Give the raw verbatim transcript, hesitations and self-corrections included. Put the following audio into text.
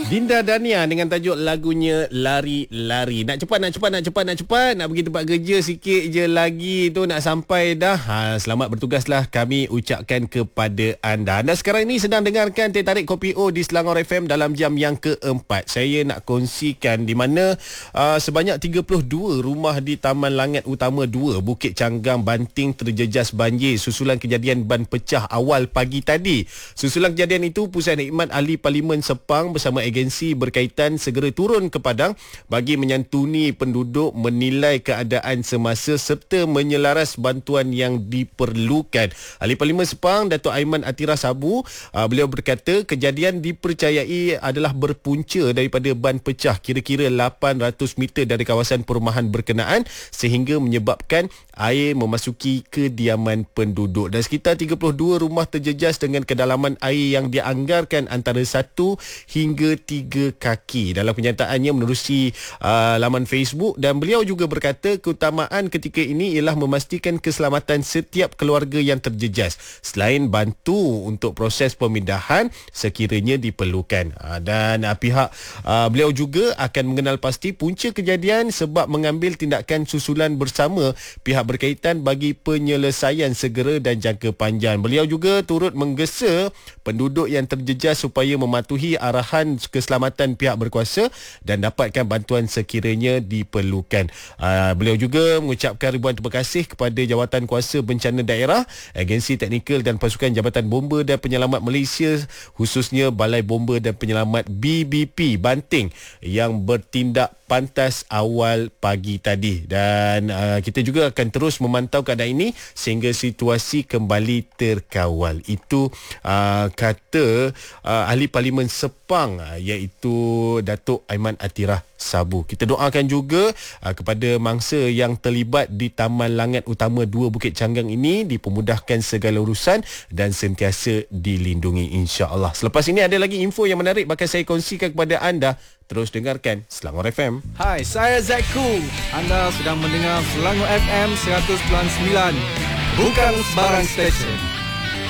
Dinda Dania dengan tajuk lagunya Lari-Lari. Nak cepat, nak cepat, nak cepat, nak cepat. Nak pergi tempat kerja sikit je lagi tu nak sampai dah. Ha, selamat bertugaslah kami ucapkan kepada anda. Anda sekarang ini sedang dengarkan Teh Tarik Kopi O di Selangor F M dalam jam yang keempat. Saya nak kongsikan di mana uh, sebanyak tiga puluh dua rumah di Taman Langat Utama dua, Bukit Canggang, Banting terjejas banjir susulan kejadian ban pecah awal pagi tadi. Susulan kejadian itu, Pusat Khidmat Ahli Parlimen Sepang bersama agensi berkaitan segera turun ke padang bagi menyantuni penduduk, menilai keadaan semasa serta menyelaras bantuan yang diperlukan. Ahli Parlimen Sepang, Datuk Aiman Atira Sabu, uh, beliau berkata kejadian dipercayai adalah berpunca daripada ban pecah kira-kira lapan ratus meter dari kawasan perumahan berkenaan sehingga menyebabkan air memasuki kediaman penduduk. Dan sekitar tiga puluh dua rumah terjejas dengan kedalaman air yang dianggarkan antara satu hingga tiga kaki. Dalam kenyataannya menerusi uh, laman Facebook, dan beliau juga berkata keutamaan ketika ini ialah memastikan keselamatan setiap keluarga yang terjejas selain bantu untuk proses pemindahan sekiranya diperlukan. Uh, dan uh, pihak uh, beliau juga akan mengenal pasti punca kejadian sebab mengambil tindakan susulan bersama pihak berkaitan bagi penyelesaian segera dan jangka panjang. Beliau juga turut menggesa penduduk yang terjejas supaya mematuhi arahan keselamatan pihak berkuasa dan dapatkan bantuan sekiranya diperlukan. Uh, beliau juga mengucapkan ribuan terima kasih kepada Jawatan Kuasa Bencana Daerah, Agensi Teknikal dan Pasukan Jabatan Bomba dan Penyelamat Malaysia, khususnya Balai Bomba dan Penyelamat B B P Banting yang bertindak pantas awal pagi tadi. Dan uh, kita juga akan terus memantau keadaan ini sehingga situasi kembali terkawal. Itu uh, kata uh, Ahli Parlimen Sepang, uh, iaitu Datuk Aiman Atira Sabu. Kita doakan juga uh, kepada mangsa yang terlibat di Taman Langat Utama dua Bukit Canggang ini dipermudahkan segala urusan dan sentiasa dilindungi, insya-Allah. Selepas ini ada lagi info yang menarik bakal saya kongsikan kepada anda. Terus dengarkan Selangor F M. Hai, saya Zakku. Anda sedang mendengar Selangor F M seratus sembilan. Bukan sebarang stesen.